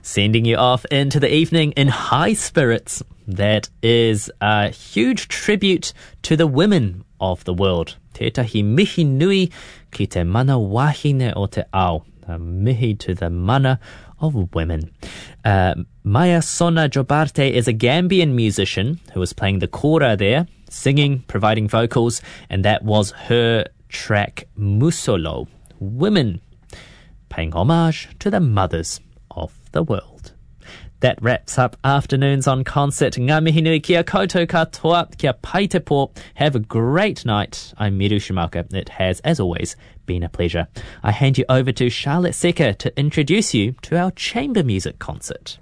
sending you off into the evening in high spirits. That is a huge tribute to the women of the world. Tētahi mihi nui ki te mana wahine o te ao. A mihi to the mana of women. Maya Sona Jobarte is a Gambian musician who was playing the kora there, singing, providing vocals, and that was her track Musolo, Women, paying homage to the mothers of the world. That wraps up Afternoons on Concert. Ngā mihi nui kia koutou katoa, kia pai te pō. Have a great night. I'm Miru Shimaka. It has, as always, been a pleasure. I hand you over to Charlotte Secker to introduce you to our chamber music concert.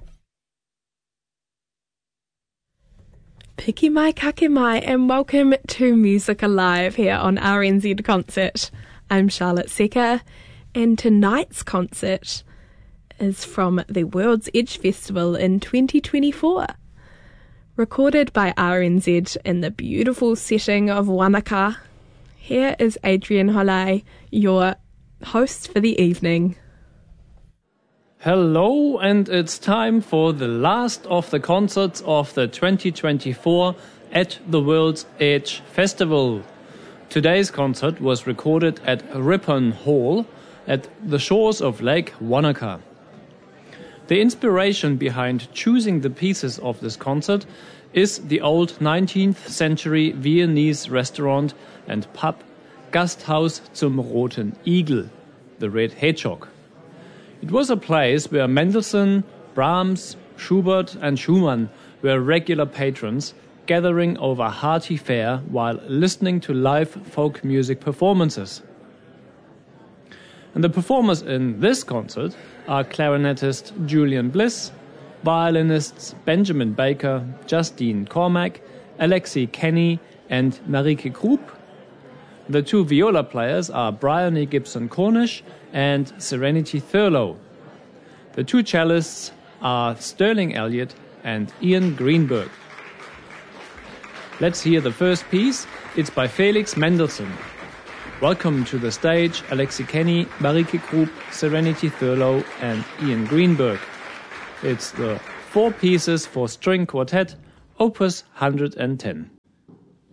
Piki mai, kake mai, and welcome to Music Alive here on RNZ Concert. I'm Charlotte Secker, and tonight's concert is from the World's Edge Festival in 2024. Recorded by RNZ in the beautiful setting of Wanaka, here is Adrian Holai, your host for the evening. Hello, and it's time for the last of the concerts of the 2024 at the World's Edge Festival. Today's concert was recorded at Ripon Hall at the shores of Lake Wanaka. The inspiration behind choosing the pieces of this concert is the old 19th century Viennese restaurant and pub Gasthaus zum Roten Igel, the Red Hedgehog. It was a place where Mendelssohn, Brahms, Schubert and Schumann were regular patrons, gathering over hearty fare while listening to live folk music performances. And the performers in this concert are clarinetist Julian Bliss, violinists Benjamin Baker, Justine Cormack, Alexi Kenny and Marike Krupp. The two viola players are Bryony Gibson-Cornish and Serenity Thurlow. The two cellists are Sterling Elliott and Ian Greenberg. Let's hear the first piece. It's by Felix Mendelssohn. Welcome to the stage, Alexi Kenny, Marike Krupp, Serenity Thurlow and Ian Greenberg. It's the 4 pieces for string quartet, opus 110.